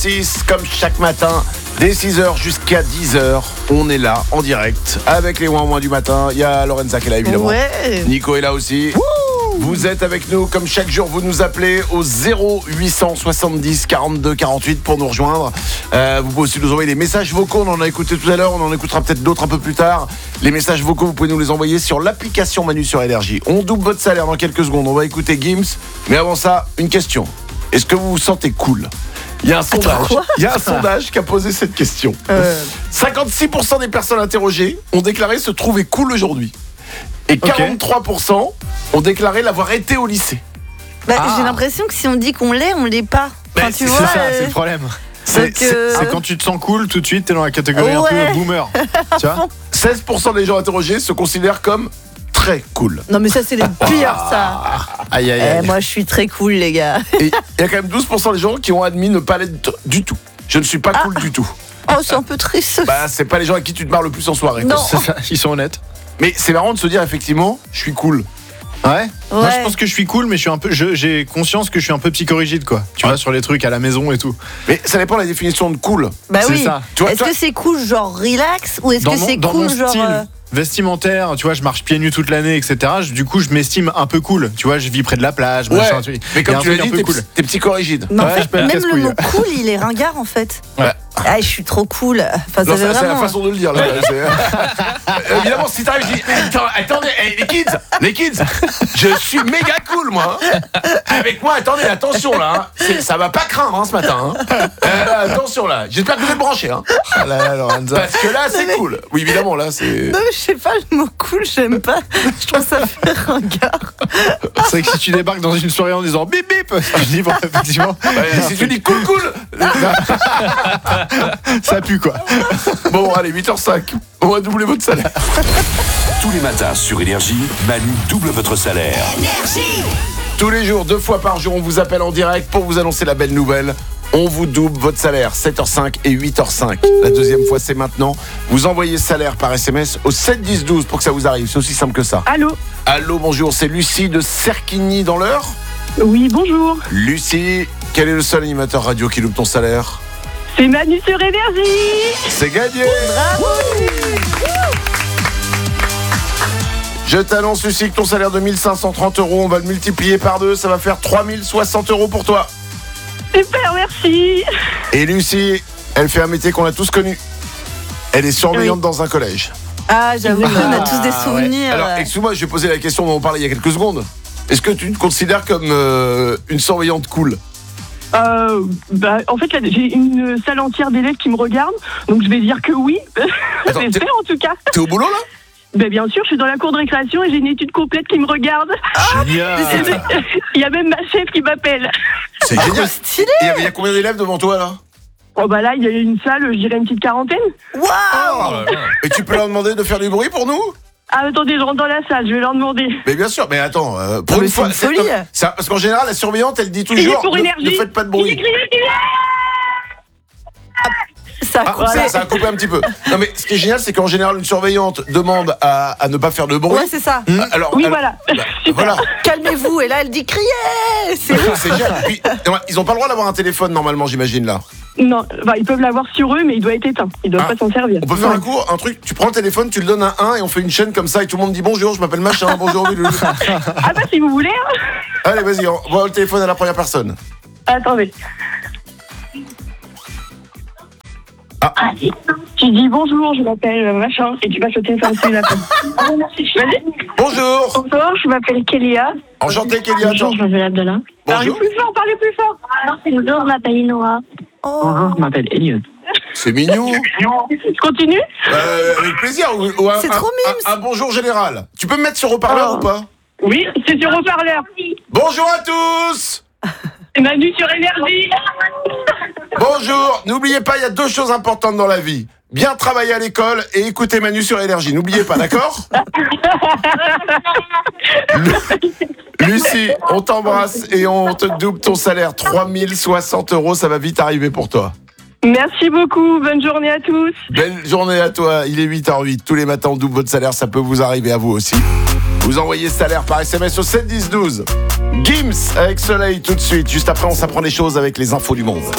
6, comme chaque matin, dès 6h jusqu'à 10h, on est là, en direct, avec les ouin-ouin du matin. Il y a Lorenza qui est là, évidemment. Ouais. Nico est là aussi. Vous êtes avec nous, comme chaque jour, vous nous appelez au 0870 42 48 pour nous rejoindre. Vous pouvez aussi nous envoyer des messages vocaux, on en a écouté tout à l'heure, on en écoutera peut-être d'autres un peu plus tard. Les messages vocaux, vous pouvez nous les envoyer sur l'application Manu sur Énergie. On double votre salaire dans quelques secondes, on va écouter Gims. Mais avant ça, une question. Est-ce que vous vous sentez cool ? Il y a un sondage qui a posé cette question. 56% des personnes interrogées ont déclaré se trouver cool aujourd'hui. Et 43% ont déclaré l'avoir été au lycée. J'ai l'impression que si on dit qu'on l'est, on l'est pas. Enfin, tu vois, c'est ça, c'est le problème. C'est quand tu te sens cool, tout de suite, t'es dans la catégorie un peu boomer. Tu vois 16% des gens interrogés se considèrent comme très cool. Non mais ça c'est les pires ça. Aïe aïe aïe. Moi je suis très cool les gars. Et il y a quand même 12% des gens qui ont admis ne pas l'être du tout. Je ne suis pas cool du tout. Oh c'est un peu triste. C'est pas les gens avec qui tu te marres le plus en soirée. Non. C'est ça, ils sont honnêtes. Mais c'est marrant de se dire effectivement, je suis cool. Ouais. Moi je pense que je suis cool, mais j'ai conscience que je suis un peu psychorigide quoi. Tu vois, sur les trucs à la maison et tout. Mais ça dépend de la définition de cool. Bah c'est oui. ça. Est-ce que c'est cool genre relax ou est-ce que c'est cool genre style vestimentaire, tu vois, je marche pieds nus toute l'année, etc. Du coup, je m'estime un peu cool. Tu vois, je vis près de la plage. Machin, mais comme tu l'as dit, cool. t'es psychorigide. Non, ouais, en fait, même le mot cool, il est ringard en fait. Ouais. Je suis trop cool. Enfin, Non, ça c'est vraiment... la façon de le dire là. Évidemment, si t'arrives, je dis attendez, les kids, je suis méga cool moi. Avec moi, attendez, attention là, ça va pas craindre ce matin. Attention là, j'espère que vous êtes branchés. Ah là, Lorenza. Parce que là, c'est cool. Oui, évidemment, là, c'est. Non, je sais pas, le mot cool, j'aime pas. Je trouve ça fait ringard. C'est vrai que si tu débarques dans une soirée en disant bip bip, je dis bon, effectivement. Si tu dis cool, ça pue quoi. Bon, allez, 8h05. On va doubler votre salaire. Tous les matins sur Énergie, Manu double votre salaire. Tous les jours, 2 fois par jour, on vous appelle en direct pour vous annoncer la belle nouvelle. On vous double votre salaire, 7h05 et 8h05. La deuxième fois, c'est maintenant. Vous envoyez salaire par SMS au 7 10 12 pour que ça vous arrive. C'est aussi simple que ça. Allô, bonjour, c'est Lucie de Serquigny dans l'Eure. Oui, bonjour. Lucie, quel est le seul animateur radio qui double ton salaire ? C'est Manu sur Énergie. C'est gagné. Bravo. Je t'annonce, Lucie, que ton salaire de 1530 €, on va le multiplier par 2. Ça va faire 3060 € pour toi. Super, merci. Et Lucie, elle fait un métier qu'on a tous connu. Elle est surveillante dans un collège. Ah, j'avoue, on a tous des souvenirs. Ouais. Alors, excuse-moi, je vais poser la question dont on parlait il y a quelques secondes. Est-ce que tu te considères comme une surveillante cool ? En fait, là, j'ai une salle entière d'élèves qui me regardent, donc je vais dire que oui. J'espère en tout cas. T'es au boulot là ? Bien sûr, je suis dans la cour de récréation et j'ai une étude complète qui me regarde. Génial. Il y a même ma chef qui m'appelle. C'est génial. Stylé. Il y a combien d'élèves devant toi là ? Là, il y a une salle, je dirais une petite quarantaine. Waouh. Et tu peux leur demander de faire du bruit pour nous ? Attendez, je rentre dans la salle, je vais leur demander. Mais bien sûr, mais attends, pour mais une fois, c'est une folie. parce qu'en général, la surveillante, elle dit toujours ne faites pas de bruit. Ça a coupé un petit peu. Non mais ce qui est génial, c'est qu'en général, une surveillante demande à ne pas faire de bruit. Ouais, c'est ça. Voilà. Voilà. Calmez-vous. Et là, elle dit criez. C'est ouf. C'est génial. Puis, ils ont pas le droit d'avoir un téléphone normalement, j'imagine là. Non, ils peuvent l'avoir sur eux, mais il doit être éteint. Ils doivent pas s'en servir. On peut faire un truc, tu prends le téléphone, tu le donnes à un et on fait une chaîne comme ça et tout le monde dit bonjour, je m'appelle machin, bonjour. Si vous voulez. Allez, vas-y, on voit le téléphone à la première personne. Attendez. Tu dis bonjour, je m'appelle machin, et tu passes le téléphone sur l'appel. Vas-y. Bonjour. Bonjour, je m'appelle Kélia. Enchanté Kélia. Bonjour, je m'appelle Abdallah. Bonjour. Parlez plus fort. Bonjour, je m'appelle Inoa. Bonjour, je m'appelle Elliot. C'est mignon. Je continue. Avec plaisir. C'est trop mime. Un bonjour général. Tu peux me mettre sur haut-parleur ou pas ? Oui, c'est sur haut-parleur. Bonjour à tous. C'est Manu sur Énergie. Bonjour. N'oubliez pas, il y a 2 choses importantes dans la vie. Bien travailler à l'école et écouter Manu sur Énergie. N'oubliez pas, d'accord ? Lucie, on t'embrasse et on te double ton salaire. 3060 €, ça va vite arriver pour toi. Merci beaucoup, bonne journée à tous. Belle journée à toi, il est 8h08. Tous les matins, on double votre salaire, ça peut vous arriver à vous aussi. Vous envoyez salaire par SMS au 7 10 12. Gims avec Soleil tout de suite. Juste après, on s'apprend des choses avec les infos du monde.